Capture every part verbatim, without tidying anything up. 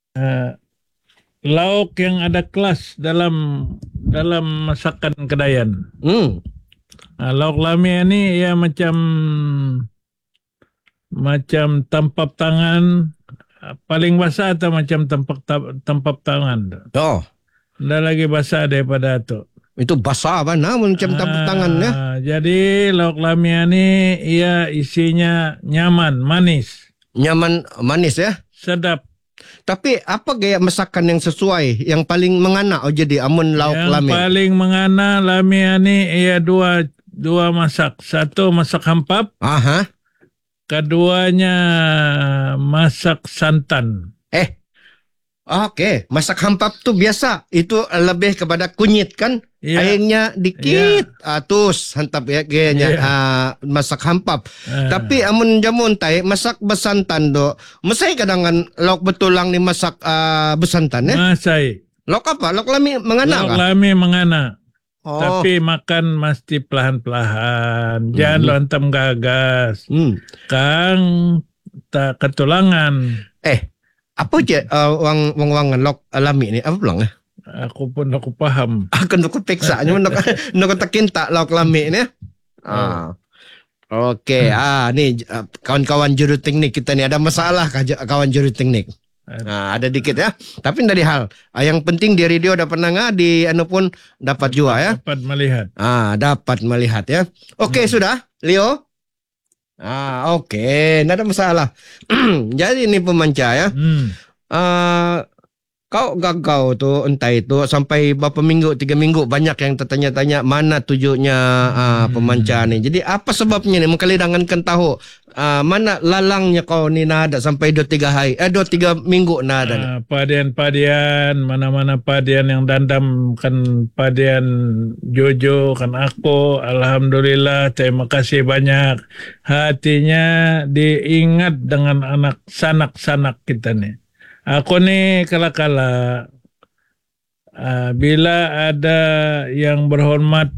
Uh, lauk yang ada kelas dalam dalam masakan Kedayan. Hmm. Uh, lauk lami ini ya macam macam tampap tangan, uh, paling basah atau macam tampap tampap tangan. Oh. Nda lagi basah daripada itu. Itu basah apa namun macam tampap tangan ya. Ah, jadi lauk lamia ini ia isinya nyaman, manis. Nyaman, manis ya. Sedap. Tapi apa gaya masakan yang sesuai, yang paling mengana oh jadi amun lauk Yang lami? Yang paling mengana lamia ini ia dua dua masak. Satu masak hampap. Aha. Keduanya masak santan. Eh. Oke, masak hampap tuh biasa. Itu lebih kepada kunyit kan? Ya. Airnya dikit, ya. Atus hantap ya gayanya ya. uh, masak hampap. Uh. Tapi amun jamun tai masak besantan do. Masai kadangan lauk betulang ni masak uh, besantan ya? Masai. Lauk apa? Lauk lami mengana lauk kah? Lauk lami mengana. Oh. Tapi makan mesti pelan-pelan. Jangan hmm. lontam gagas. Hmm. Kang tak ketulangan. Eh. Apa je uh, wang wang wangan lauk alami ni? Apa pulang ya? Aku pun aku paham. Aku nak peksa ni nak nak takin tak lauk lami ni. Ah. Okey, hmm. ah ni uh, kawan-kawan juru teknik kita ni ada masalah kah kawan juru teknik? Nah, ada dikit ya. Tapi dari hal uh, yang penting di radio dapat nanga di anu pun dapat juga ya. Dapat melihat. Ah, dapat melihat ya. Okey, hmm. sudah, Leo. Ah, okey, tidak ada masalah. Jadi ini pemanca ya. Hmm. Uh, kau gagau tu entah itu sampai berapa minggu, tiga minggu banyak yang tertanya-tanya mana tujuannya uh, pemanca ni. Jadi apa sebabnya ni? Mengkalidangankan tahu uh, mana lalangnya kau ni nada sampai dua tiga hari, eh dua tiga minggu nada. Uh, padian-padian, mana-mana padian yang dandam kan padian Jojo kan aku. Alhamdulillah, terima kasih banyak. Hatinya diingat dengan anak sanak-sanak kita ni. Aku ni kala-kala uh, bila ada yang berhormat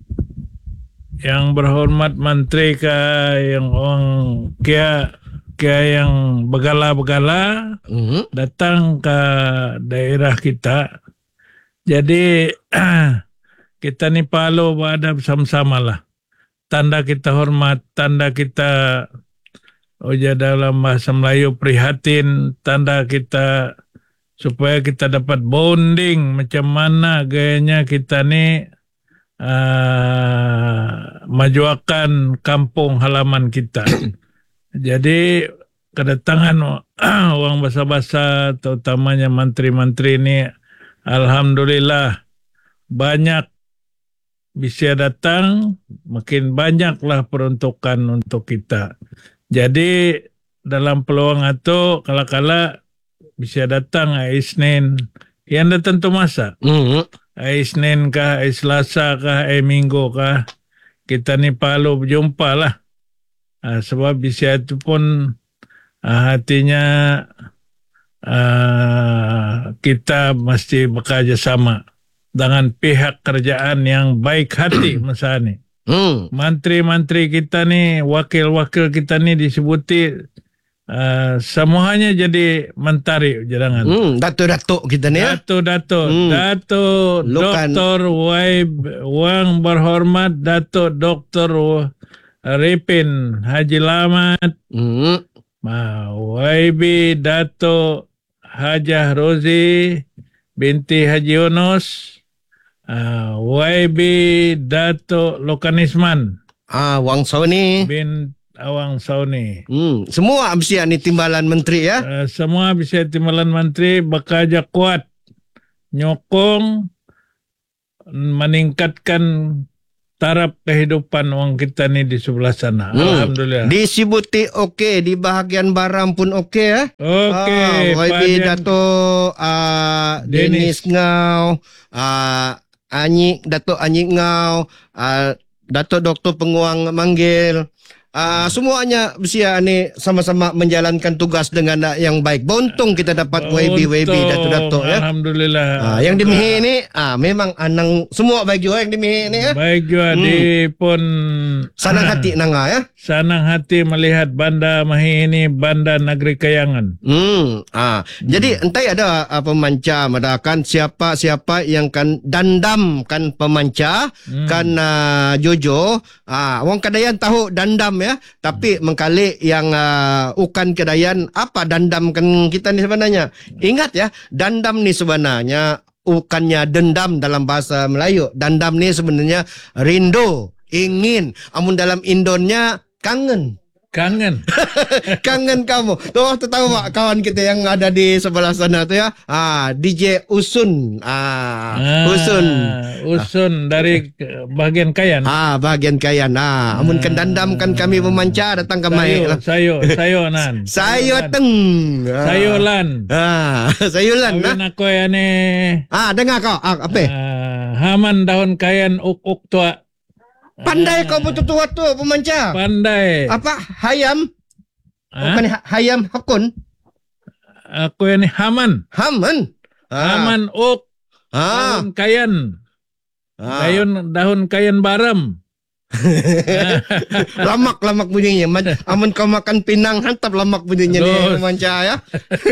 yang berhormat menteri ke yang orang kia kia yang begala-begala mm-hmm. datang ke daerah kita. Jadi kita ni palu ada bersama-sama lah. Tanda kita hormat, tanda kita Oja dalam bahasa Melayu prihatin, tanda kita supaya kita dapat bonding macam mana gayanya kita ni uh, majuakan kampung halaman kita. Jadi kedatangan orang basa-basa terutamanya menteri-menteri ini alhamdulillah banyak bisa datang, makin banyaklah peruntukan untuk kita. Jadi dalam peluang itu kala-kala bisa datang hari Isnin. Yang datang tu masa. Mm-hmm. Hari Isnin kah, hari Selasa kah, hari Minggu kah. Kita ni palu berjumpa lah. Ha, sebab bisa itu pun ha, hatinya ha, kita mesti bekerja sama dengan pihak kerajaan yang baik hati masa ni. Hmm. Menteri-menteri kita ni, wakil-wakil kita ni disebuti uh, semuanya jadi mentari jangan. Hmm, dato-dato kita ni ya. Dato-dato, hmm. Dato Doktor Waib Wang berhormat Dato Doktor Ripin Haji Lamat. Hmm. Waibi Dato Hajah Rozi binti Haji Yunus. Uh, Y B Dato Lokanisman. Ah, Wang Sauni. Bin Awang Sauni. Hmm, semua bisa ni timbalan menteri ya? Uh, semua bisa timbalan menteri bekerja kuat. Nyokong meningkatkan taraf kehidupan orang kita ni di sebelah sana. Hmm. Alhamdulillah. Disebuti okey, di bahagian barang pun okey ya? Okey. Ah, Y B Dato uh, Dennis Ngau. Uh, Anyi, Dato' Anyi Ngau, uh, Dato' Doktor Penguang manggil, uh, semuanya Sia ni sama-sama menjalankan tugas dengan uh, yang baik. Bontung kita dapat Y B Y B dato-dato ya. Alhamdulillah. Uh, yang di Mihi ni uh, memang anang semua baik juga yang di Mihi ni ya. Baik juga hmm. di pun sanang hati nanga ya. Sanang hati melihat Banda Mihi ini Banda Negeri Kayangan. Hmm. Ah, hmm. Jadi entai ada uh, pemanca madakan siapa-siapa yang kan dandam kan pemanca hmm. kan uh, Jojo. Ah, wong Kedayan tahu dandam ya, tapi hmm. mengkali yang uh, ukan Kedayan apa dandam kan kita ni sebenarnya. Ingat ya, dandam ni sebenarnya ukannya dendam dalam bahasa Melayu. Dandam ni sebenarnya rindu, ingin. Amun dalam Indonnya kangen. Kangen. Kangen kamu. Tuh, tu tahu Pak kawan kita yang ada di sebelah sana tu ya. Ah, D J Usun. Ah, ah Usun. Usun dari bahagian Kayan. Ah, bahagian Kayan. Ah, amun kan dandam kan kami memancar datang ke mai. Sayo, sayo nan. Sayo teng. Sayolan. Ah, sayolan nah. Kawin ako yan eh. Ah, dengar kau. Ah, apa? Ah, haman daun Kayan uk-uk tua. Pandai kau betul tua tu pemancar. Pandai. Apa? Hayam? Ha? Bukan hayam hakun? Aku ini Haman. Haman? Ah. Haman uk. Ah. Daun Kayan. Ah. Daun, daun Kayan Baram. Lamak-lamak bunyinya. Amun kau makan pinang hantap lamak bunyinya ni pemancar ya.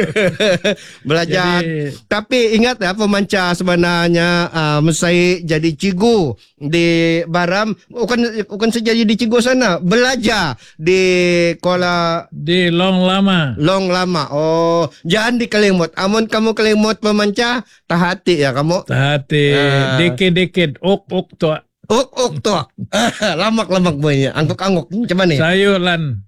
Belajar. Jadi, tapi ingat ya pemancar sebenarnya uh, mesti jadi cigu di Baram, bukan bukan saja di cigu sana, belajar di Kuala di Long Lama. Long Lama. Oh, jangan di Kelimut. Amun kamu Kelimut pemancar, tahati ya kamu. Tahati. Uh, dikit-dikit ok-ok tua. Uk uk tu. Lamak-lamak bunyinya. Angguk-angguk. Macam mana? Sayulan.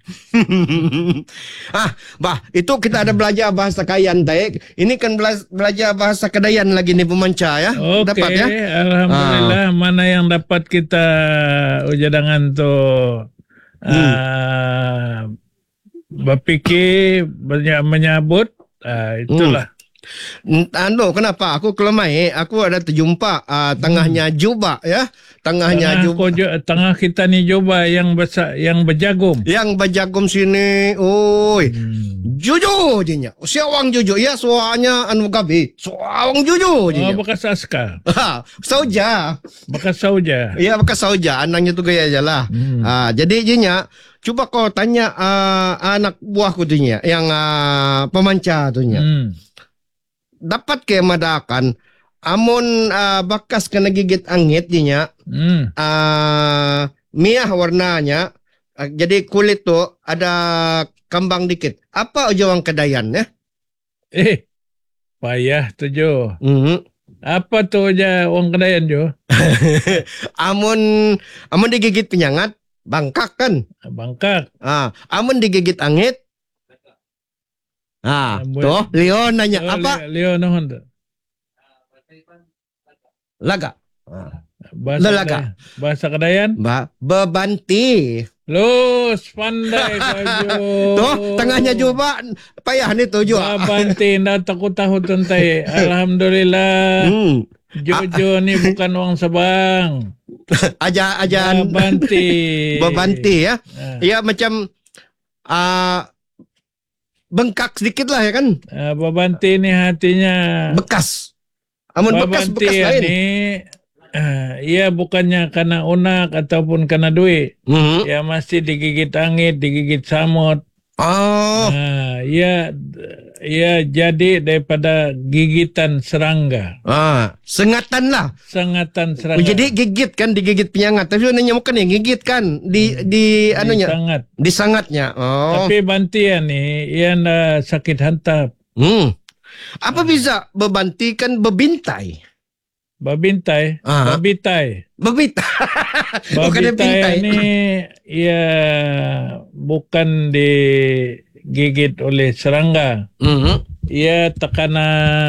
ah, bah, itu kita ada belajar bahasa Kayan taik. Ini kan belajar bahasa Kedayan lagi nih pemancar ya. Oke, dapat ya. Alhamdulillah ah. Mana yang dapat kita ujadangan tu hmm. uh, berfikir banyak menyabut uh, itulah. Hmm. Anu kenapa aku kelemai aku ada terjumpa uh, tengahnya Juba ya tengahnya tengah Juba ko, tengah kita ni Juba yang besar yang berjagum yang berjagum sini oi hmm. Juju jinya siawang Juju ya suaranya anu gabi suawang Juju jinya oh bekas askar ha sauja bekas sauja ya bekas sauja anaknya tu gaya aja lah hmm. uh, jadi jinya coba kau tanya uh, anak buahku tu nya yang uh, pemancar tu nya hmm. dapat ke madakan amun uh, bakas kena gigit angit dinya hmm. uh, miah warnanya uh, jadi kulit tu ada kambang dikit apa aja orang Kedayan ya eh payah tu Jo mm-hmm. apa tu aja orang Kedayan Jo amun amun digigit penyangat bangkak kan bangkak ah amun digigit angit Ah, tuh Leon nanya oh, apa? Leon nahon tu? Laga. Bahasa Laga. Bahasa Kedayan? Ba bebanti. Los pandai baju. Tuh tengahnya juga payah nih tuh juga. Bebanti ndak takut tahu tuntai. Alhamdulillah. Hmm. Jojo ni bukan orang Sabang. aja aja bebanti. Bebanti ya. Iya macam ah uh, bengkak sedikit lah ya kan. Uh, Babanti ni hatinya bekas. Amun Babanti bekas bekas lain. Ni, uh, ia bukannya karena unak ataupun karena duit. Mm-hmm. Ia masih digigit angin, digigit samut. Oh. Uh, ia ia jadi daripada gigitan serangga. Ah, sengatan lah. Sengatan serangga. Jadi gigit kan digigit penyangat. Tapi sebenarnya bukan ya gigit kan di di anunya. Sangat. Di sangatnya. Oh. Tapi bantian ni ia anda sakit hantap. Hmm. Apa bisa bebanti kan bebintai? Babintai, ah. babitai. Babitai. Babitai ni ia bukan digigit oleh serangga. Mm-hmm. Ia terkena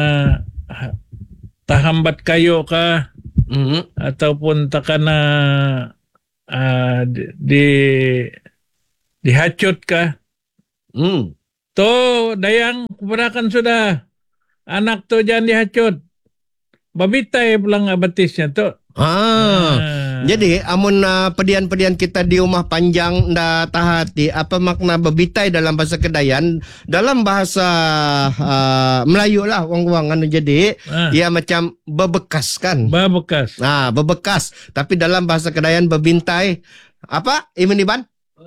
terhambat kayu kah? Mm-hmm. Ataupun terkena uh, di dihacut kah? Mm. Tu dayang keberatan sudah. Anak tu jangan dihacut. Babitai pulang abatisnya tu. Ah. Ah. Jadi amun uh, pedian-pedian kita di rumah panjang nda tahati apa makna bebitai dalam bahasa Kedayan, dalam bahasa uh, Melayu lah wang-wang anu jadi Ah. ia macam bebekas kan. Babekas. Nah, bebekas, tapi dalam bahasa Kedayan bebintai apa? Iman Iban?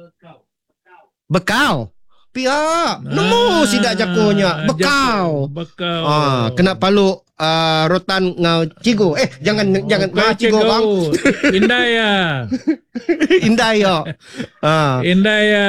Bekau. Pia, nemu Ah, sidak jakonya. Bekau. Bekau. Ah, kena palu uh, rotan ngau cigu. Eh, jangan jangan Kau ngau cigu bang. Indah ya. Indah yo. Ah, Indah ya.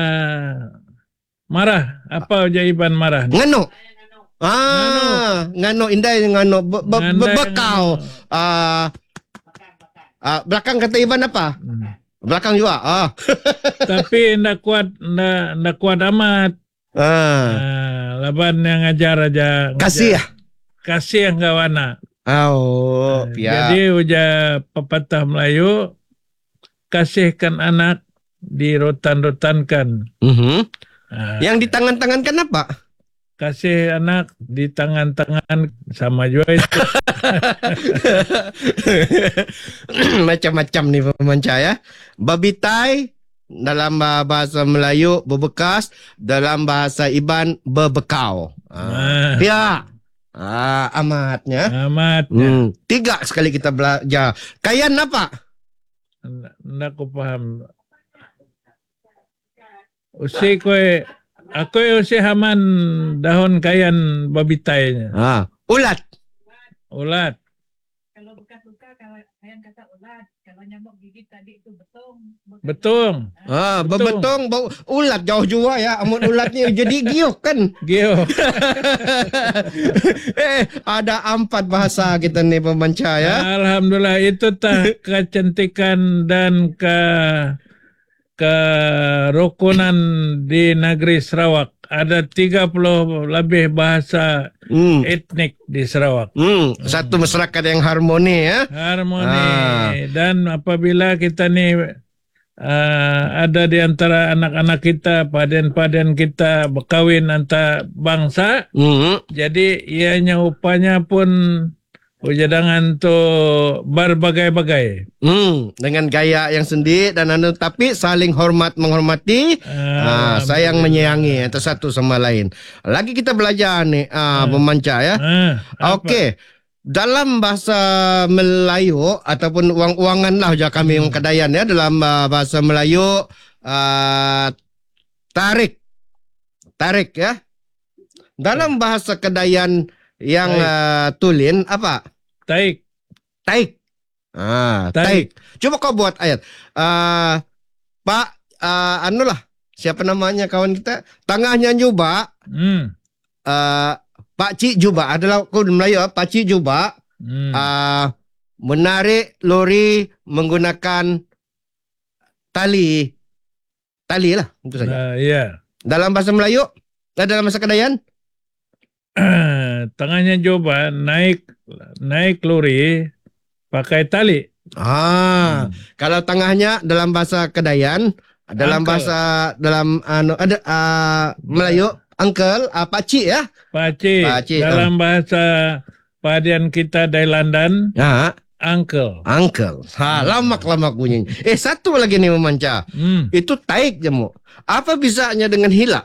Marah. Apa jaiban marah? ngano. Ah, ngano indah ngano be, be, Ngandai be- bekau. ngano. Ah, ah, belakang kata Iban apa? Hmm. Belakang juga. Ah. Tapi ndak kuat, ndak ndak kuat amat. Ah. Ah, laban yang ngajar aja. ngajar. Kasih ya. Kasih yang kawana. Oh, pia. Jadi uja pepatah Melayu, kasihkan anak dirotan-rotankan. Mhm. Ah, Yang di tangan-tangan kan apa? kasih anak di tangan-tangan sama juga itu. Macam-macam nih pemanca ya. Babitai dalam bahasa Melayu bebekas, dalam bahasa Iban bebekau. Ah. Ah, Ya. Ah, amatnya. amat. Hmm. Tiga sekali kita belajar. Kayan apa? Ndak ko paham. Usi koe, ako usi haman dahon kayan babitay. Ah, ulat. Ulat. Kalau bekas luka, kalau ayam kata ulat. Kalau nyamuk gigit tadi itu betong. Betung. Ah, Betul. bebetong bau ulat jauh juga ya. Amun ulatnya jadi giok kan. Gio. eh, ada empat bahasa kita nih pemanca ya. Alhamdulillah itu tah kecantikan dan ke kerukunan di negeri Sarawak. Ada tiga puluh lebih bahasa Hmm. etnik di Sarawak. Hmm, satu masyarakat yang harmoni ya. Harmoni. Ah. Dan apabila kita nih uh, ada di antara anak-anak kita, paden-paden kita berkawin antar bangsa, Hmm. jadi ianya upanya pun ujadangan tu berbagai-bagai. Hmm, dengan gaya yang sendiri dan anu tapi saling hormat menghormati, ah, sayang menyayangi antara satu sama lain. Lagi kita belajar nih ah, pemanca ya. Ah, apa? Okey. Dalam bahasa Melayu ataupun uang-uangan lah je kami orang Kedayan ya, dalam uh, bahasa Melayu uh, tarik. Tarik ya. Dalam bahasa Kedayan yang Tarik. uh, tulin apa? Taik. Taik. Ah, Taik. taik. Coba kau buat ayat. Uh, Pak uh, anu lah. Siapa namanya kawan kita? Tengahnya juga Hmm. uh, Pak Cik Juba adalah kod Melayu. Pak Cik Juba Hmm. uh, menarik lori menggunakan tali. Tali lah. Itu saja. Ah, ya. Dalam bahasa Melayu, eh, dalam bahasa Kedayan. Tangannya coba naik naik lori pakai tali. Ah, kalau tengahnya dalam bahasa Kedayan, dalam Uncle. bahasa dalam anu ada uh, Melayu uncle, uh, pakcik ya. Pakcik. Pakcik, Dalam bahasa padian kita dari London, Ya, uncle. uncle. Ha, lamak-lamak bunyinya. Eh, satu lagi nih memanca. Hmm. Itu taik jemu. Apa bisanya dengan hila?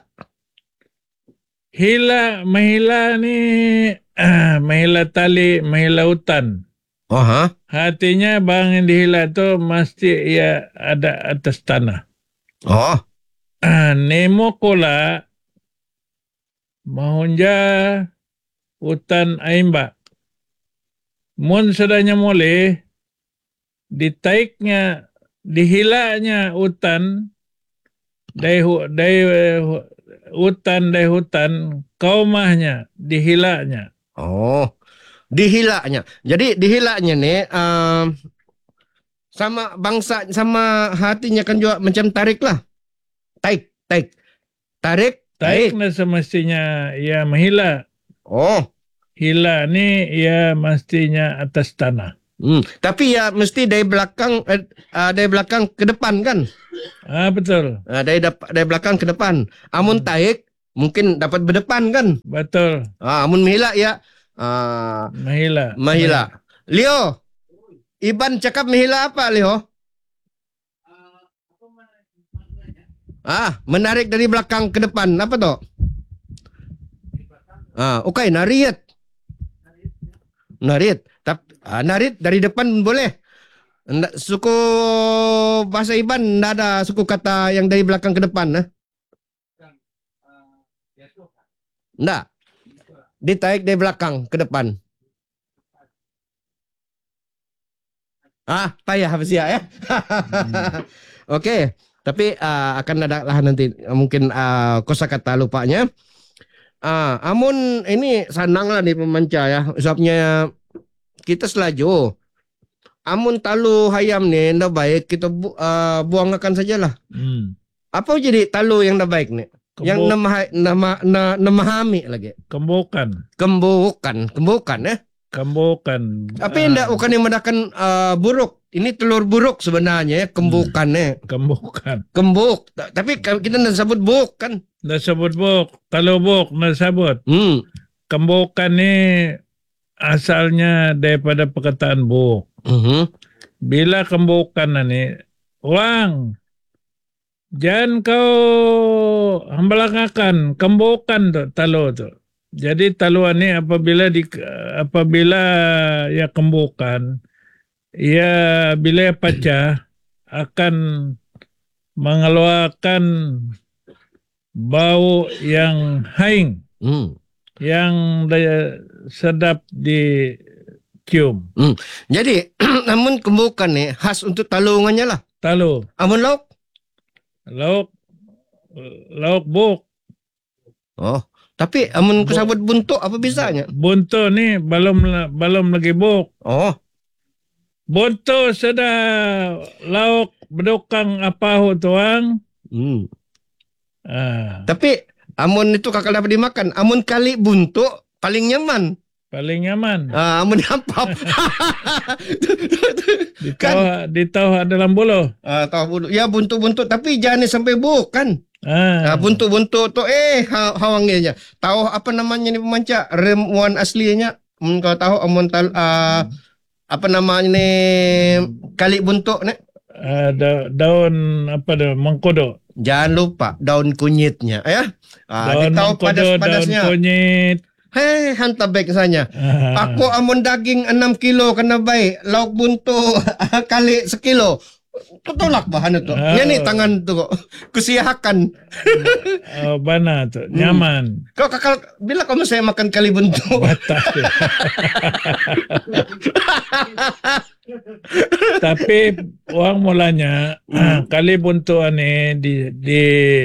Hila, mahila ni, ah, mahila tali, mahila hutan. Oh, ha? Hatinya bang yang dihila tu mesti ia ada atas tanah. Oh. Ah, nemo kola mahunja hutan aimba. Mun sedanya mole ditaiknya dihilanya hutan dari hu- dari eh, hu- hutan dari hutan kaumahnya dihilanya. Oh. Dihilaknya. Jadi dihilaknya nih um, sama bangsa sama hatinya kan juga macam tarik lah. Taik, taik. Tarik, Taik taik. na semestinya ia menghila. Oh. Hila ni ia mestinya atas tanah. Hmm. Tapi ya mesti dari belakang eh, uh, dari belakang ke depan kan? Ah betul. Uh, dari dap- dari belakang ke depan. Amun taik mungkin dapat berdepan kan? Betul. Ah, amun menghilak ya uh, Mahila. menghilak. Leo. Iban cakap mihila apa, Leo? Ah, menarik dari belakang ke depan. Apa tuh? Ah, oke, okay, narit. Narit. Tapi ah, narit dari depan boleh. Nggak, suku bahasa Iban enggak ada suku kata yang dari belakang ke depan, eh? Enggak. Ditarik dari belakang ke depan. Ah, payah apa sih ya? Hmm. Oke. Okay. Tapi uh, akan ada lah nanti mungkin uh, kosakata lupanya. Uh, amun ini sanang lah nih pemanca ya. Sebabnya kita selaju. Amun talu hayam nih ndak baik kita bu, uh, buangkan sajalah. Hmm. Apa jadi talu yang ndak baik nih? Kembuk. Yang nama nama na, namahami lagi. Kembukan. Kembukan, kembukan ya. Kembukan. Tapi uh, ndak bukan yang mendakan uh, buruk. Ini telur buruk sebenarnya ya, kembukannya. Kembukan. Kembuk. Tapi kita nak sebut buk kan? Nak sebut buk. Kalau buk nak sebut. Hmm. Kembukan ni asalnya daripada perkataan buk. Uh-huh. Bila kembukan ni, orang jangan kau hambalangakan kembukan tu talo tu. Jadi taluan ni apabila di apabila ya kembukan, ia bila pecah akan mengeluarkan bau yang haing, hmm. yang daya sedap dicium. Hmm. Jadi, namun kembukan ni khas untuk talungannya lah. Talu. Amun lauk? Lauk, lauk buk. Oh, tapi amun kusabut buntuk apa bisanya? Buntuk ni belum belum lagi buk. Oh. Buntuk sudah lauk bedukang apa tuang. Hmm. Ah. Tapi amun itu kakak dapat dimakan. Amun kali buntuk paling nyaman. Paling nyaman. Ah, amun apa? Ditauh ditauh dalam buluh. Ah, tahu buluh. Ya buntuk-buntuk tapi jangan sampai buk kan. Ah. Ah, buntuk-buntuk tu eh ha, hawangnya. Tahu apa namanya ni pemanca? Remuan aslinya. Hmm, kau tahu amun tal ah, hmm. apa namanya ni kali buntuk ni? Uh, da, daun apa dah mengkodo. Jangan lupa daun kunyitnya ya. Ah, daun tahu mengkodo, padas-padasnya. Daun kunyit. Hei, hantar baik saja. Ah. Aku amun daging enam kilo kena baik, lauk buntuk kali sekilo. Tolak bahan itu. Oh. Ini tangan tu kok. Kusiahakan. Oh, bana tu. Nyaman. Hmm. Kau kakak bila kamu saya makan kali buntuk. Tapi orang mulanya hmm. kali buntuk ni di di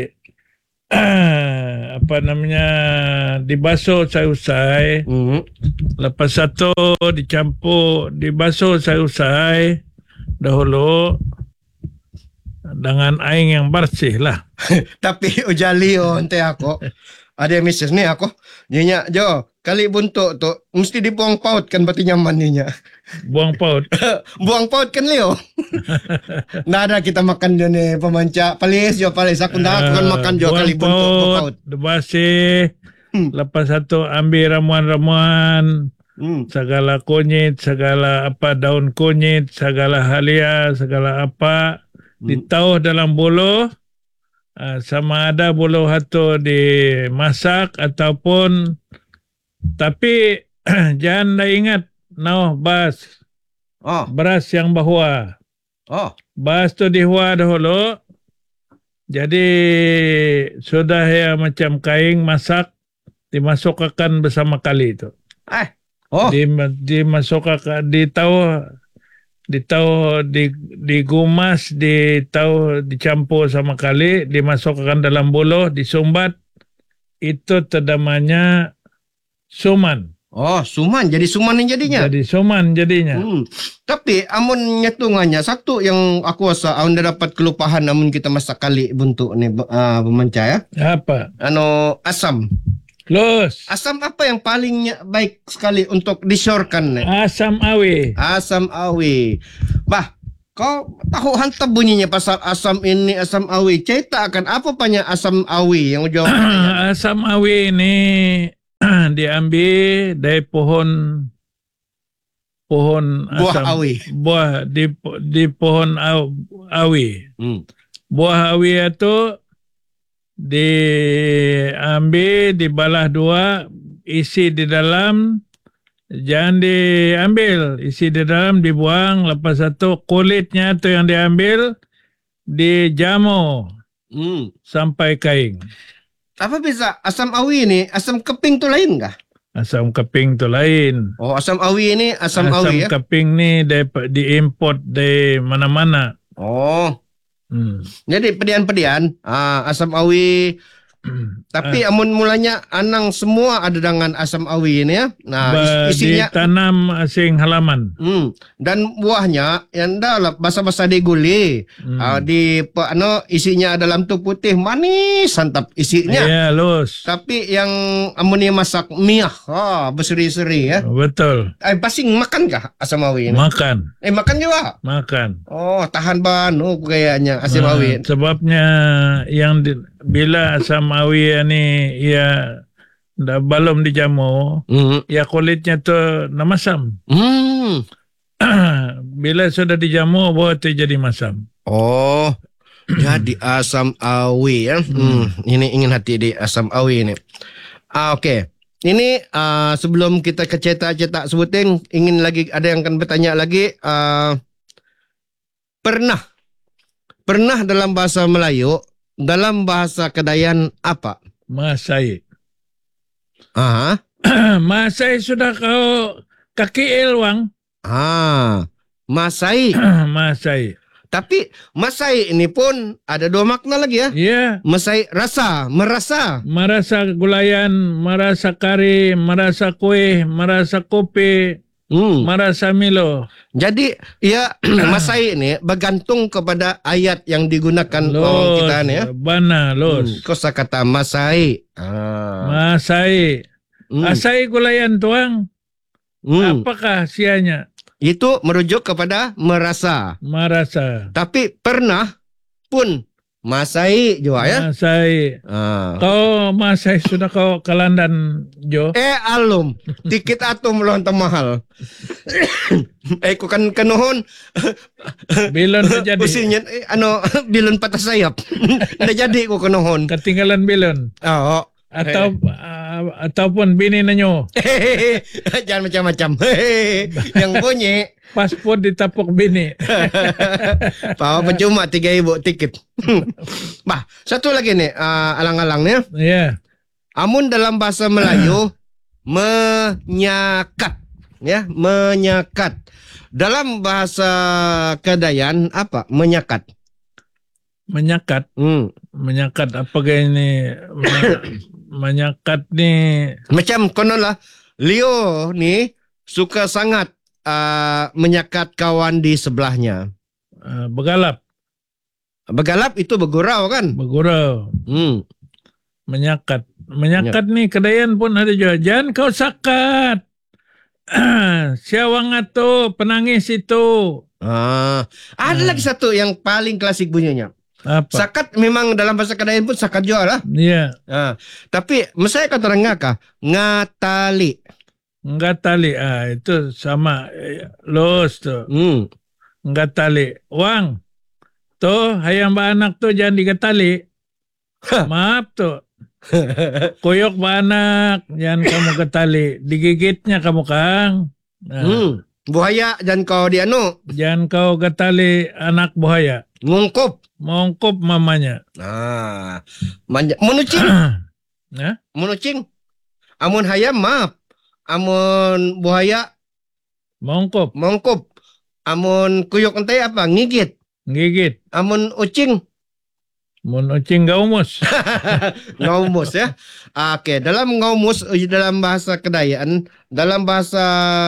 uh, apa namanya dibasuh usai-usai. Hmm. Lepas satu dicampur dibasuh usai-usai dahulu dengan air yang bersih lah. Tapi ujali oh ente aku. Ada missus ni aku. Nyinya Jo, kali buntuk tu mesti dibuang paut kan berarti nyaman nyinya. Buang paut. Buang paut kan Leo. Nggak ada kita makan dia ni pemanca. Palis Jo palis aku ndak aku kan makan Jo kali buntuk paut. Bersih. Hmm. Lepas satu ambil ramuan-ramuan. Hmm. Segala kunyit, segala apa daun kunyit, segala halia, segala apa hmm. ditauh dalam buluh. Uh, sama ada buluh itu dimasak ataupun tapi jangan dah ingat noh bas oh. beras yang bahua. Oh. Bas tu dihua dahulu. Jadi sudah ya macam kain masak dimasukkan bersama kali itu. Eh. Oh. Di dimasukkan ditauh ditauh di digumas ditauh dicampur sama kali dimasukkan dalam buluh disumbat itu terdamanya suman. Oh, suman jadi suman yang jadinya. Jadi suman jadinya. Hmm. Tapi amun nyetungannya satu yang aku rasa amun dapat kelupahan amun kita masak kali buntuk ni uh, pemanca ya. Apa? Anu asam. Los. Asam apa yang paling baik sekali untuk disorkan? Asam awi. Asam awi. Bah, kau tahu hantar bunyinya pasal asam ini, asam awi. Cerita akan apa banyak asam awi yang jawab? Asam awi ini diambil dari pohon pohon Buah asam, awi. buah di di pohon aw, awi. Hmm. Buah awi itu diambil, dibalah dua, isi di dalam, jangan diambil, isi di dalam, dibuang. Lepas itu kulitnya itu yang diambil, dijamu Hmm. sampai kering. Apa bisa asam awi ini? Asam keping tuh lain kah? Asam keping itu lain. Oh, asam awi ini asam, Asam awi ya? keping ni dari- diimport dari mana-mana. Oh, Hmm. jadi pedian-pedian ah, asam awi. Tapi amun mulanya anang semua ada dengan asam awi ini ya. Nah, Ba- is- isinya ditanam asing halaman. hmm, dan buahnya yang dalam basa-basa diguli. Hmm. Ah, di pa- ano isinya dalam tu putih manis santap isinya. Ya, lus. Tapi yang amunnya masak miah, ah, berseri-seri ya. Betul. Eh, pasing makan kah asam awi ini? Makan, eh, makan juga. makan. Oh, tahan ban oh, kayaknya asam Ah, awi. sebabnya yang di, bila asam awi ini ya dah belum dijamu, Hmm. ya kulitnya tu nak masam. Hmm. Bila sudah dijamu, baru tu jadi masam. Oh, jadi asam awi ya. Hmm. Ini ingin hati di asam awi ini. Ah, Oke. Ini ah, sebelum kita ke cetak-cetak sebuting, ingin lagi ada yang akan bertanya lagi. ah, pernah, pernah dalam bahasa Melayu, dalam bahasa Kedayan apa? Masai. Ah, Masai sudah kau kaki elwang. ah, Masai. Masai. Tapi Masai ini pun ada dua makna lagi ya. Ya, Masai rasa, merasa. merasa gulayan, merasa kari, merasa kue, merasa kopi, Hmm. merasa Milo. Jadi ya Masai ini bergantung kepada ayat yang digunakan orang kita ni ya. Bana, Hmm, los. kosakata Masai. Ah. Masai. Hmm. Asai gulayan tuang. Hmm. Apakah sianya? Itu merujuk kepada merasa. Merasa. Tapi pernah pun Masai juga ya. Masai. Ah. Kau Masai sudah kau ke London, Jo? Eh alum, tiket atom loh mahal. eh ku kan kanuhon. Bilon tak jadi. Usinya eh, ano bilon patah sayap. Ndak jadi ku kanuhon. Ketinggalan bilon. Oh. Atau uh, ataupun bini nanyo. Jangan macam-macam. Yang bunyi Paspor ditapuk bini. Pawa percuma tiga ibu tiket. Bah, satu lagi nih uh, alang-alang nih. Ya. Amun dalam bahasa Melayu menyakat ya, menyakat. Dalam bahasa Kedayan apa? Menyakat. Menyakat. Hmm. Menyakat apa gaya ini? Men- menyakat ni Macam konon lah Leo ni suka sangat uh, menyakat kawan di sebelahnya. uh, begalap. Begalap itu bergurau kan? Bergurau. Hmm. Menyakat. Menyakat ni Kedayan pun ada juga. Jangan kau sakat. Siawang itu, penangis itu. Ah, ada Hmm. lagi satu yang paling klasik bunyinya. Apa? Sakat memang dalam bahasa Kedayan pun sakat juga lah. Ya. Ah, tapi saya kata orang ngaka ngatali. Enggak tali. Ah, itu sama. Eh, Los tu. Hmm. Enggak tali. Wang. Tu, hayang ba anak tu jangan digatali. Maaf tu. Koyok ba anak, jangan kamu ketali. Digigitnya kamu Kang. Nah, Hmm. Buaya dan kau di anu jangan kau getali anak buaya. ngungkup. Mongkop mamanya. Ah, manja, menucing, Nah, menucing. Amun hayam maaf. Amun buaya mongkop, mongkup. Amun kuyuk ente apa? Ngigit. gigit. Amun ucing Mun ucing gaumus. ngaumus ya. Oke, dalam ngaumus dalam bahasa Kedayan, dalam bahasa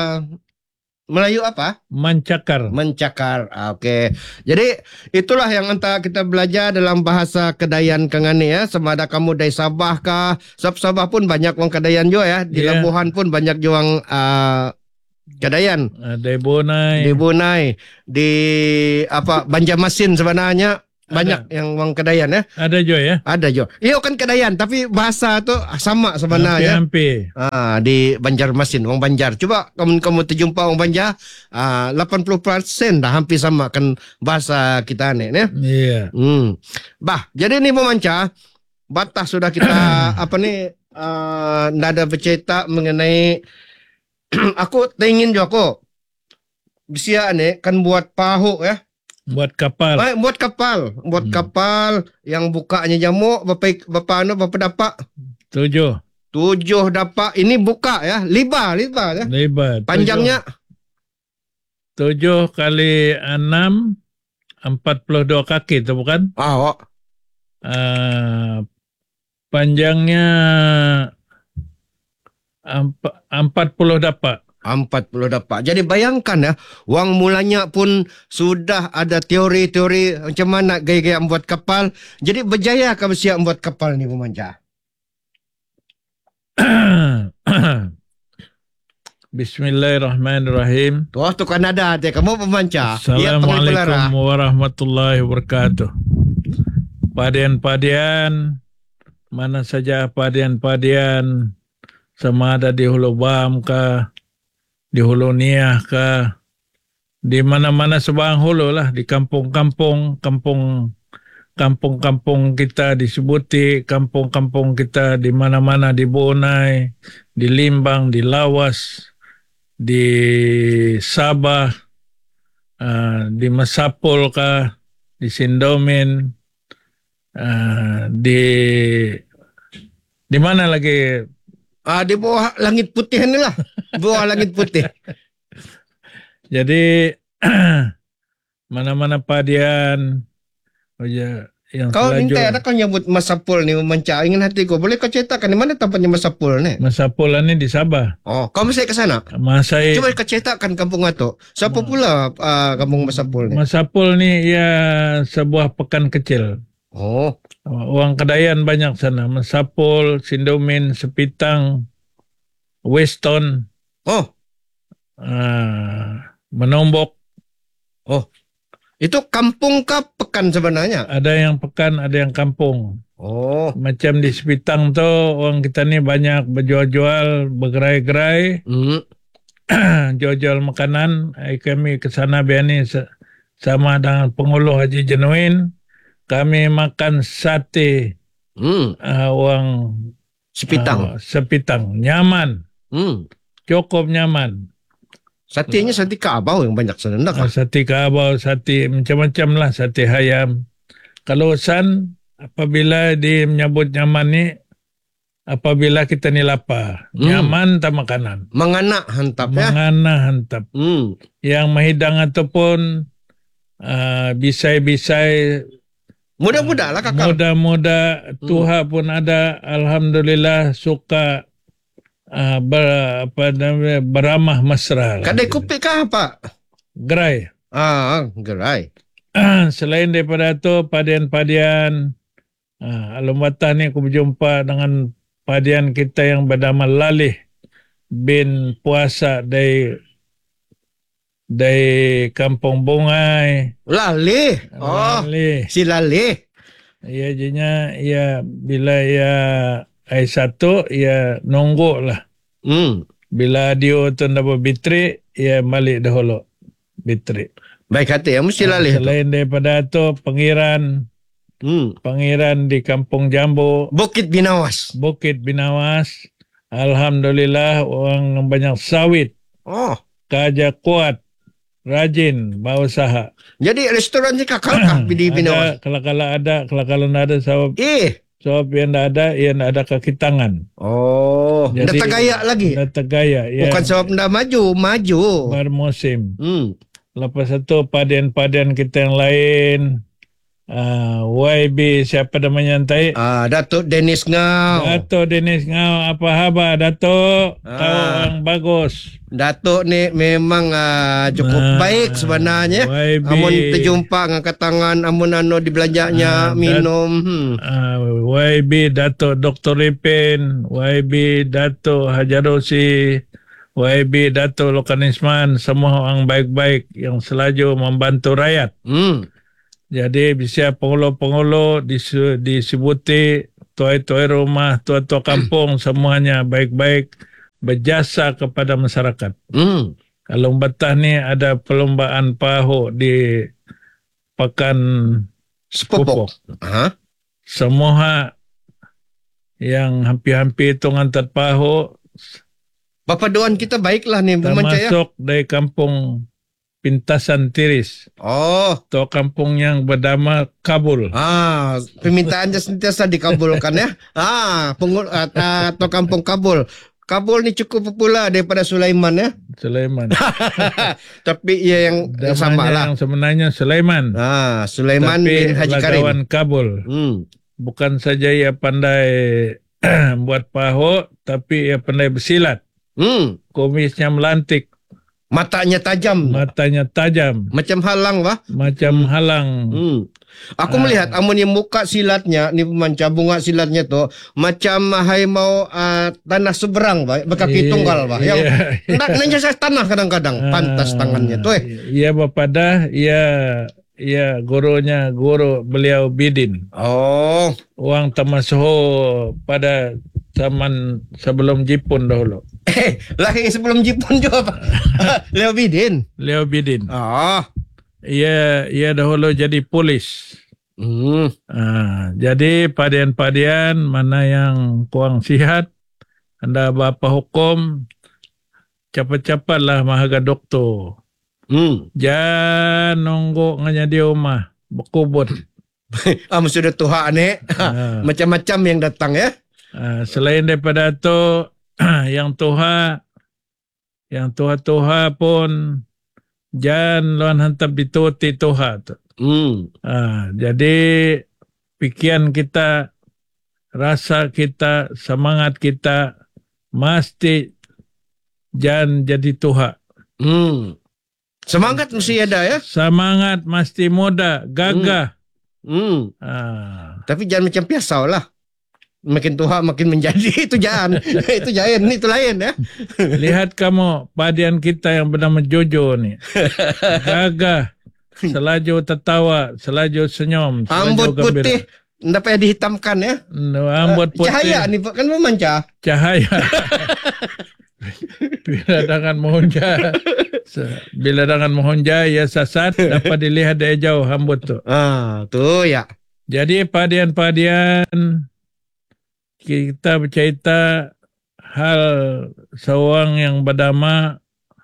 Melayu apa? Mencakar. Mencakar. Oke. Jadi itulah yang entah kita belajar dalam bahasa Kedayan Kangani ya. Sama ada kamu dari Sabah kah? Sab Sabah pun banyak orang Kedayan juga ya. Di Yeah. Labuhan pun banyak juga orang uh, Kedayan. Ada bonai. Di Bunai, di apa Banjarmasin sebenarnya banyak yang orang Kedayan ya. Ada Jo ya? Ada Jo. Iyo kan Kedayan tapi bahasa tu sama sebenarnya. Hampir-hampir. Ah, di Banjarmasin, orang Banjar. Coba kamu kamu terjumpa orang Banjar, ah, lapan puluh peratus dah hampir sama kan bahasa kita ni ya. Iya. Hmm. Bah, jadi ni pemancar, batas sudah kita apa ni uh, nada bercerita mengenai aku teringin juga aku Bisia ni kan buat pahu ya. Buat kapal. Baik, buat kapal, buat Hmm. kapal yang bukanya jamuk berapa berapa anu berapa dapat? Tujuh. Tujuh dapat. Ini buka ya, liba, liba ya. Lebar. Panjangnya Tujuh, tujuh kali enam, empat puluh dua kaki tu bukan? ah, oh. Uh, panjangnya emp- empat puluh dapat. empat puluh dapat. Jadi bayangkan ya, wang mulanya pun sudah ada teori-teori macam mana gaya-gaya membuat kapal. Jadi berjaya kamu siap membuat kapal ni pemancar. Bismillahirrahmanirrahim. Tuh tu Kanada tu kamu pemancar. Assalamualaikum warahmatullahi wabarakatuh. Padian-padian, mana saja padian-padian, sama ada di Hulu Bam kah, di Hulu Niah kah, di mana-mana sebang hulu lah, di kampung-kampung, kampung kampung-kampung kita disebuti, kampung-kampung kita di mana-mana, di Bonai, di Limbang, di Lawas, di Sabah, uh, di Masapul kah, di Sindomin, uh, di di mana lagi? Ah, di bawah langit putih ni lah. Bawah langit putih. Jadi mana-mana padian, oh ya, yang Kau selaju- minta ada kau nyebut Masapul ni memancar ingin hatiku. Boleh kau ceritakan di mana tempatnya Masapul ni? Masapul ni di Sabah. Oh, kau mesti ke sana. Masai Coba kau ceritakan kampung Atok. Siapa pula uh, kampung Masapul ni? Masapul ni ya sebuah pekan kecil. Oh, Orang Kedayan banyak sana. Masapul, Sindomin, Sepitang, Weston, oh, uh, Menombok. oh. Itu kampung kah pekan sebenarnya? Ada yang pekan, ada yang kampung. Oh, Macam di Sepitang tu orang kita ni banyak berjual-jual, bergerai-gerai, hmm. jual-jual makanan. Hai, kami ke sana biar ni se- sama dengan penguluh Haji Jenuin. Kami makan sate Hmm. uh, orang Sepitang. uh, Sepitang. Nyaman, Hmm. cukup nyaman. Satenya sate kabau yang banyak sana. Uh, Nak? sate kabau, sate macam-macam lah, sate hayam. Kalau San, apabila dia menyebut nyaman ni, apabila kita ni lapar. Hmm. Nyaman tak makanan. Menganak hantap ya. Mengana hantap. Hmm. Yang mahidang ataupun uh, bisai-bisai, Mudah-mudah lah kakak. muda-muda, tuha pun ada. Alhamdulillah suka uh, ber, apa namanya, beramah mesra. lah. Kadai kopi kah apa? Gerai. Ah, gerai. Selain daripada itu, padian-padian. Uh, Alumatah ni aku berjumpa dengan padian kita yang bernama Lalih bin Puasa dari dari Kampung Bungai. Lalih. Oh, Lalih. si Lalih. Ya, jadinya ya bila ya ai satu ya nunggu lah. Hmm. Bila dia tu dapat bitri, ya balik dahulu bitri. Baik hati ya, mesti Lalih. tu. Selain daripada itu, pengiran, Hmm. pengiran di Kampung Jambu, Bukit Binawas. Bukit Binawas. Alhamdulillah orang banyak sawit, Oh, kerja kuat, rajin, berusaha. jadi restoran ni kakak kah di Binawas? Ada, kalau-kalau ada, kalau-kalau tidak ada sebab, Eh. sebab yang tidak ada, yang tidak ada kaki tangan. Oh, dah Jadi- tergayak lagi. Dah tergaya. Ya, Bukan sebab dah maju, maju. bermusim. Hmm. Lepas itu padian-padian kita yang lain, uh, Y B siapa namanya entai? Ah, Datuk Dennis Ngau. Dato' Dennis Ngau, apa khabar Dato'? Ah. Kau orang bagus. Datuk ni memang ah, cukup Nah, baik sebenarnya. Y B. Amun terjumpa ngangkat tangan, amun anu dibelanjanya, Ah, minum. Hmm. Uh, Y B Dato' Doktor Ripin, Y B Dato' Hajarosi, Y B Dato' Lokanisman, semua orang baik-baik yang selaju membantu rakyat. Hmm. Jadi bisa pengulo-pengulo disu- disebuti tuai-tuai rumah, tua-tua kampung semuanya baik-baik berjasa kepada masyarakat. Hmm. Kalau betah ni ada perlombaan paho di Pekan Sepopok. Pupuk. Aha. Semua yang hampir-hampir itu ngantat paho Bapak doan kita baiklah nih, Bu Manca ya. termasuk dari kampung Pintasan Tiris. Oh. Atau kampung yang bernama Kabul. Ah, permintaannya sentiasa dikabulkan ya. Ah, pengul uh, atau kampung Kabul. Kabul ni cukup popular daripada Sulaiman ya. Sulaiman. Tapi ia yang, yang sama lah. Yang sebenarnya Sulaiman. Ah, Sulaiman Tapi bin Haji Karim. lagawan Kabul. Hmm. Bukan saja ia pandai buat paho, tapi ia pandai bersilat. Hmm. Kumisnya melantik. Matanya tajam. Matanya tajam. Macam halang wah. Macam hmm. halang. Hmm. Aku Ah. melihat amun yang muka silatnya ni pemanca bunga silatnya tu macam harimau uh, tanah seberang bah, berkaki Iya, tunggal bah. Yang iya. nak nanya saya tanah kadang-kadang pantas tangannya tu eh. Ia bapada, ia ia gurunya guru beliau Bidin. Oh. Orang Tamasoho pada zaman sebelum Jepun dahulu. Eh, lahir sebelum Jepun juga Pak. Leo Bidin. Leo Bidin. Ah. Ia ia dahulu jadi polis. Hmm. Ah, jadi padian-padian mana yang kurang sihat, anda bapa hukum, cepat-cepatlah mahaga doktor. Hmm. Jangan nunggu nganya di rumah, berkubut. Ah, sudah Tuhan ni. Ah. Macam-macam yang datang ya. Ah, selain daripada itu, yang Tuhan, yang Tuhan-Tuhan pun jangan luan hantar dituti Tuhan tu. Hmm. Ah, jadi pikiran kita, rasa kita, semangat kita mesti jangan jadi Tuhan. Hmm. Semangat mesti ada ya. Semangat mesti muda, gagah. Hmm. Ah. Tapi jangan macam piasau lah. Makin tua makin menjadi. Itu jangan. Itu jangan. Itu lain ya. Lihat kamu padian kita yang bernama Jojo ni. Gagah. Selaju tertawa. Selaju senyum. Selaju Rambut gembira. putih. Tidak payah dihitamkan ya. Rambut putih. Cahaya ni kan memancar. Cahaya. Bila dengan menghunja. Bila dengan menghunja ia sasat. Dapat dilihat dari jauh rambut tu. Ah, tu ya. Jadi padian-padian kita bercerita hal seorang yang bernama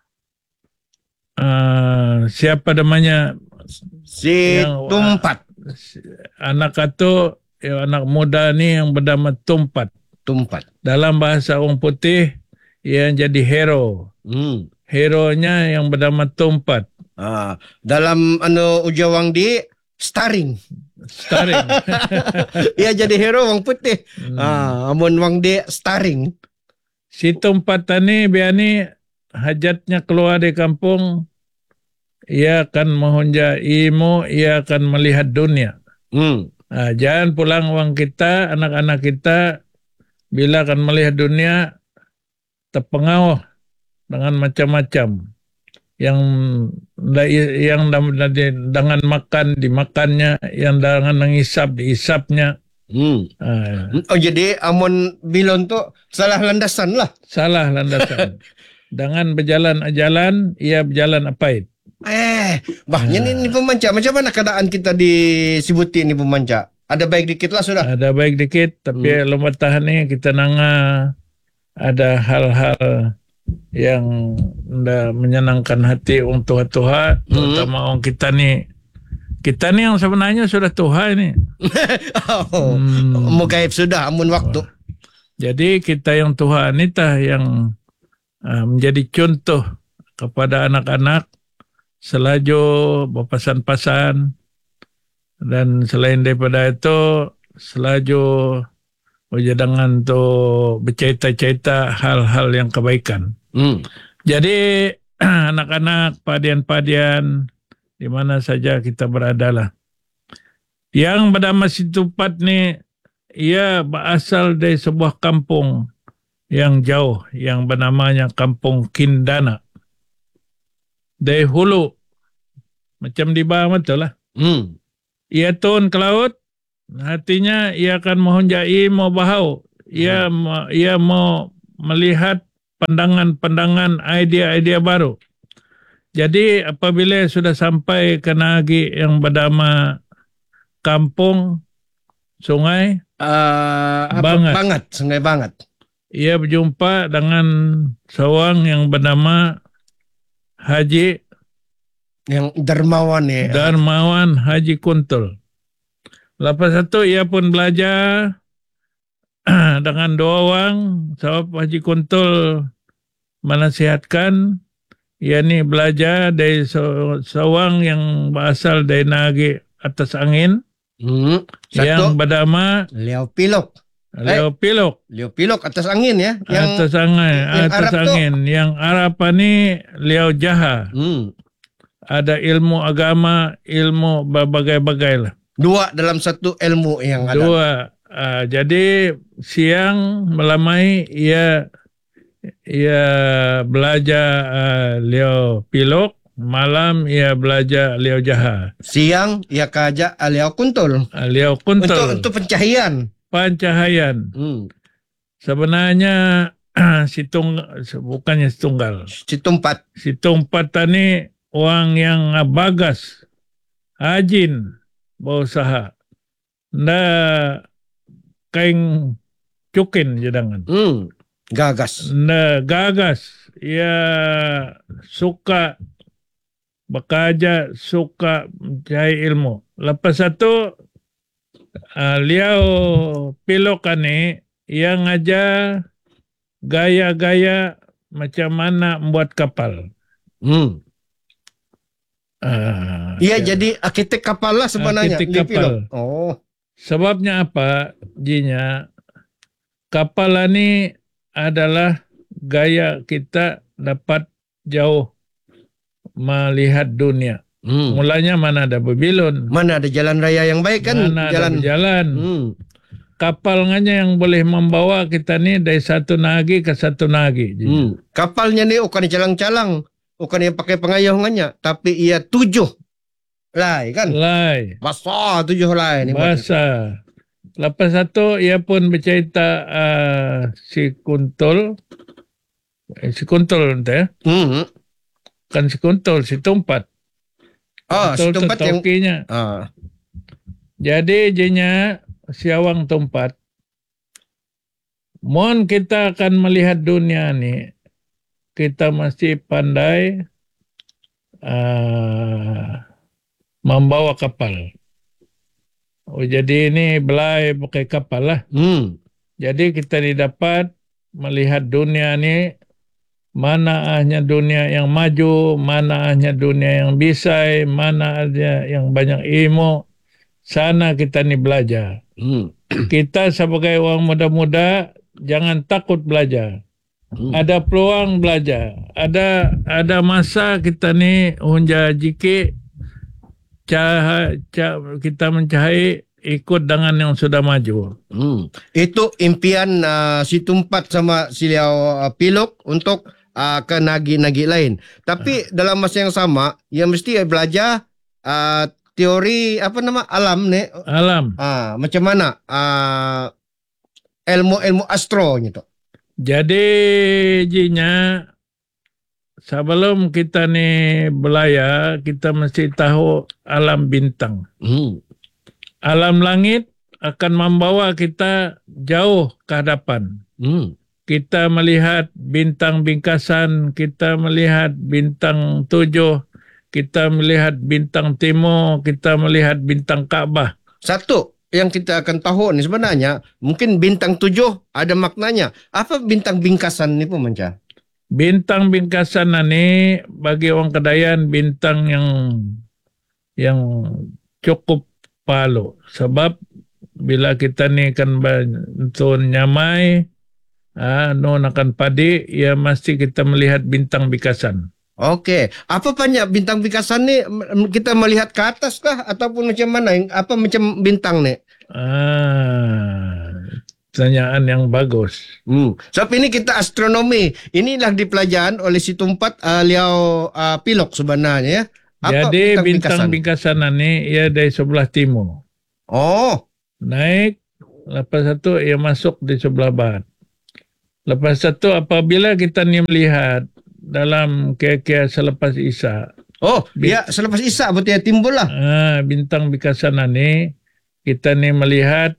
uh, siapa namanya Si yang, Tumpat. anak itu ya, anak muda ni yang bernama Tumpat. Tumpat. Dalam bahasa orang putih ia jadi hero. Hmm. Hero-nya yang bernama Tumpat. Ah, dalam anu ujawang di starring. Starring. Ia jadi hero wang putih. Hmm. Ah, amun wang di starring. Si Tumpat tani biani hajatnya keluar dari kampung, ia akan menghunja ilmu, ia akan melihat dunia. Hmm. Nah, jangan pulang uang kita, anak-anak kita bila akan melihat dunia terpengaruh dengan macam-macam. Yang yang dengan makan dimakannya, yang dengan mengisap diisapnya. Hmm. Ah, Oh jadi amun bilon tu salah landasan lah. salah landasan. Dengan berjalan ajalan, ia berjalan apaid. Eh, bahnya ni, ni pemanca. Macam mana keadaan kita di Sibuti ni pemanca? Ada baik dikit lah sudah. Ada baik dikit, tapi hmm. lomba tahan ni kita nanga ada hal-hal yang nda menyenangkan hati orang tua-tua, terutama hmm. orang kita ni. Kita ni yang sebenarnya sudah tua ni. Oh, hmm. Mau gaib sudah, amun waktu. Jadi kita yang tua ni tah yang uh, menjadi contoh kepada anak-anak selaju berpasan-pasan, dan selain daripada itu selaju berjadangan tu bercerita-cerita hal-hal yang kebaikan. Hmm. Jadi anak-anak padian-padian di mana saja kita berada lah. Yang bernama si Tumpat ni ia berasal dari sebuah kampung yang jauh yang bernamanya Kampung Kindana. Dari hulu. Macam di bawah betul lah. Hmm. ia turun ke laut, artinya ia akan menghunjai, mau bahau. Ia, hmm. ia mau melihat pandangan-pandangan, idea-idea baru. Jadi apabila sudah sampai ke Nagi yang bernama Kampung Sungai Uh, apa? Bangat. Bangat, Sungai Bangat. Ia berjumpa dengan seorang yang bernama Haji yang dermawan ya. Darmawan Haji Kuntul. Lepas itu ia pun belajar dengan dua orang. Sebab Haji Kuntul menasihatkan ia ni belajar dari seorang yang berasal dari Nagi Atas Angin. Hmm. Satu, yang bernama Liao Pilok. Liao Pilok. Liao Pilok atas angin ya. Yang, atas angin. Yang atas Arab angin. Tuh. Yang Arab ni Liao Jaha. Hmm. Ada ilmu agama, ilmu berbagai-bagai lah. Dua dalam satu ilmu yang ada. Dua. Uh, jadi siang melamai ia ia belajar uh, Liao Pilok. Malam ia belajar Liao Jaha. Siang ia kajak Liao Kuntul. Liao Kuntul. Untuk, untuk pencahayaan. Pencahayaan. Hmm. Sebenarnya si tunggal, bukannya si tunggal. Si Tumpat. Si Tumpat tadi orang yang bagas, rajin berusaha. Nda kain cukin jadangan. Hmm. Gagas. Nda gagas. Ia suka bekerja, suka mencari ilmu. Lepas itu, uh, Liao Pilok ni yang ajar gaya-gaya macam mana membuat kapal. Hmm. Uh, Ia ya. Jadi arkitek kapal lah sebenarnya. Arkitek kapal. Oh. Sebabnya apa? Jinya, kapal ni adalah gaya kita dapat jauh melihat dunia. Hmm. Mulanya mana ada Babylon, mana ada jalan raya yang baik kan, mana jalan ada jalan. Hmm. Kapalnya yang boleh membawa kita ni dari satu nagi ke satu nagi. Hmm. Kapalnya ni bukan calang-calang, bukan yang pakai pengayuhannya, tapi ia tujuh lai kan. Lai. Basah tujuh lai ni. Basah. Lepas satu ia pun bercerita uh, si Kuntul, eh, si Kuntul nanti ya. Hmm. Kan si Kuntul, si Tumpat. Oh, si Tumpat yang... Ah. Jadi, jinya si Awang Tumpat. Mohon kita akan melihat dunia ni, kita mesti pandai uh, membawa kapal. Oh, jadi ini belai pakai kapal lah. Hmm. Jadi, kita didapat melihat dunia ni, mana hanya dunia yang maju, mana hanya dunia yang bisai, mana aja yang banyak ilmu. Sana kita ni belajar. Hmm. Kita sebagai orang muda-muda jangan takut belajar. Hmm. Ada peluang belajar. Ada ada masa kita ni hunja jiki cah, cah, kita mencari ikut dengan yang sudah maju. Hmm. Itu impian uh, si Tumpat sama si Liao uh, Pilok untuk Uh, ke nagi-nagi lain. Tapi uh. dalam masa yang sama, ia mesti belajar uh, teori apa nama alam ni. Alam. Uh, macam mana uh, ilmu-ilmu astro gitu. Jadi jinya sebelum kita ni belayar, kita mesti tahu alam bintang. Hmm. Alam langit akan membawa kita jauh ke hadapan. Hmm. Kita melihat bintang bingkasan, kita melihat bintang tujuh, kita melihat bintang timur, kita melihat bintang Kaabah. Satu yang kita akan tahu ni sebenarnya, mungkin bintang tujuh ada maknanya. Apa bintang bingkasan ni pun Manca? Bintang bingkasan ni bagi orang Kedayan bintang yang yang cukup palu. Sebab bila kita ni kan bantu nyamai, Ah, no akan padi, ya mesti kita melihat bintang bingkasan. Okey, apa banyak bintang bingkasan ni kita melihat ke atas kah ataupun macam mana? Apa macam bintang ni? Ah, pertanyaan yang bagus. Hmm. Sebab ini kita astronomi. Inilah dipelajaran oleh si Tumpat uh, Liao uh, Pilok sebenarnya ya. Apa Jadi bintang bintang bingkasan? bingkasan ni ia dari sebelah timur. Oh, Naik, lepas satu ia masuk di sebelah barat. Lepas satu apabila kita ni melihat dalam kira-kira selepas Isya, oh, Bin- ya selepas Isya betul ya timbul lah. ah, bintang bingkasan ni kita ni melihat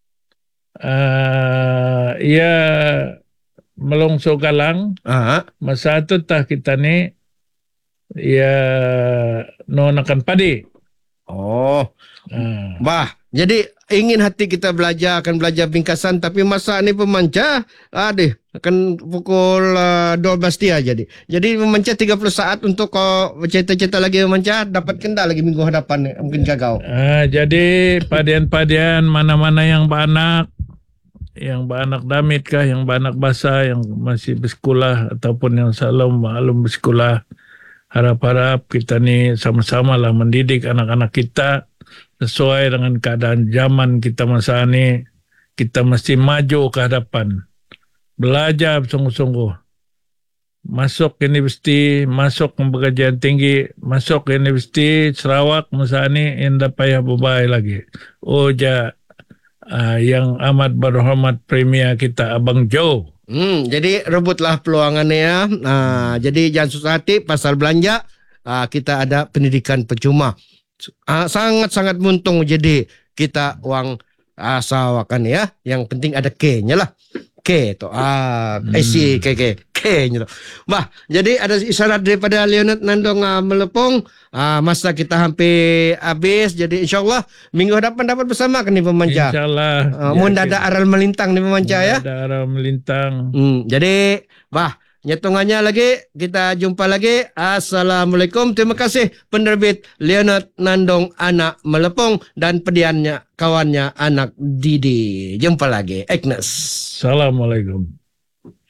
ah, ia melongso galang. Ah, Masa itu tah kita ni ia nonakan padi. oh, Ah. bah. Jadi ingin hati kita belajar akan belajar bingkasan tapi masa ni pemanca aduh akan pukul uh, dua belas dia jadi. Jadi pemanca tiga puluh saat untuk kau cerita-cerita lagi pemanca dapat kendal lagi minggu hadapan mungkin gagal. Ah, jadi padian-padian mana-mana yang beranak, yang beranak damit kah, yang beranak basah, yang masih bersekolah ataupun yang belum belum bersekolah, harap-harap kita ni sama-sama lah mendidik anak-anak kita sesuai dengan keadaan zaman kita masa ini. Kita mesti maju ke hadapan, belajar sungguh-sungguh, masuk ke universiti, masuk ke pekerjaan tinggi, masuk ke universiti Sarawak masa ini indah payah berbaik lagi. Oh ja, uh, yang amat berhormat Premier kita Abang Joe. Hmm, jadi rebutlah peluangannya ya. Nah, jadi jangan susah hati pasal belanja. Ah, kita ada pendidikan percuma. Ah, sangat-sangat muntung jadi kita uang ah, sawakan ya. Yang penting ada K-nya lah. K tu. Ah, Hmm. I C K K K-nya tu. Bah, jadi ada isyarat daripada Leonard Nandong ah, Melepong. Ah, masa kita hampir habis. Jadi insyaAllah minggu hadapan dapat bersama kan ni pemanca. InsyaAllah. Ah, mun ada aral melintang ni pemanca ya. Ada arah melintang. Hmm, jadi, bah, nyetungannya lagi, kita jumpa lagi. Assalamualaikum. Terima kasih penerbit Leonard Nandong Anak Melepong dan pediannya, kawannya Anak Didi. Jumpa lagi. Agnes. Assalamualaikum.